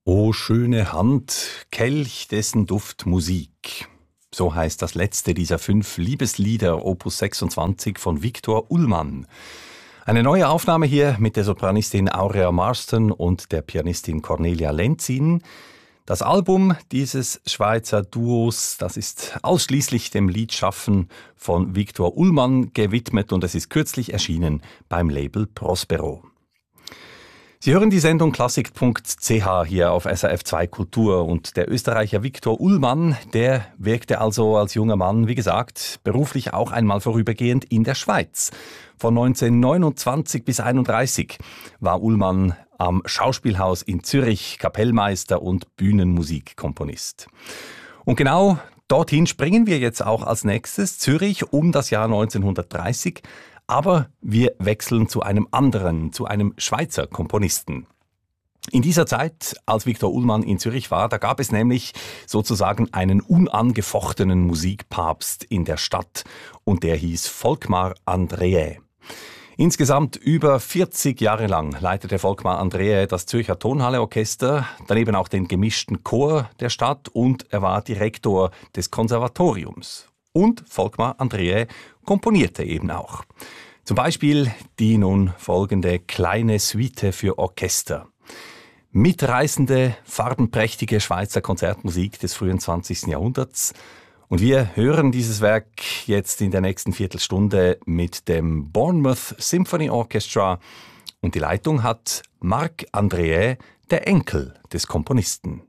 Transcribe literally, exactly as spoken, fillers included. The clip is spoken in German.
O schöne Hand, Kelch, dessen Duft Musik. So heißt das letzte dieser fünf Liebeslieder Opus sechsundzwanzig von Viktor Ullmann. Eine neue Aufnahme hier mit der Sopranistin Aurea Marston und der Pianistin Cornelia Lenzin. Das Album dieses Schweizer Duos, das ist ausschließlich dem Liedschaffen von Viktor Ullmann gewidmet und es ist kürzlich erschienen beim Label Prospero. Sie hören die Sendung klassik punkt c h hier auf S R F zwei Kultur und der Österreicher Viktor Ullmann, der wirkte also als junger Mann, wie gesagt, beruflich auch einmal vorübergehend in der Schweiz. Von neunzehnhundertneunundzwanzig bis einunddreißig war Ullmann am Schauspielhaus in Zürich Kapellmeister und Bühnenmusikkomponist. Und genau dorthin springen wir jetzt auch als nächstes, Zürich um das Jahr neunzehnhundertdreißig. Aber wir wechseln zu einem anderen, zu einem Schweizer Komponisten. In dieser Zeit, als Viktor Ullmann in Zürich war, da gab es nämlich sozusagen einen unangefochtenen Musikpapst in der Stadt und der hieß Volkmar Andreae. Insgesamt über vierzig Jahre lang leitete Volkmar Andreae das Zürcher Tonhalle-Orchester, daneben auch den gemischten Chor der Stadt und er war Direktor des Konservatoriums. Und Volkmar Andreae komponierte eben auch. Zum Beispiel die nun folgende kleine Suite für Orchester. Mitreißende, farbenprächtige Schweizer Konzertmusik des frühen zwanzigsten Jahrhunderts. Und wir hören dieses Werk jetzt in der nächsten Viertelstunde mit dem Bournemouth Symphony Orchestra. Und die Leitung hat Marc Andreae, der Enkel des Komponisten.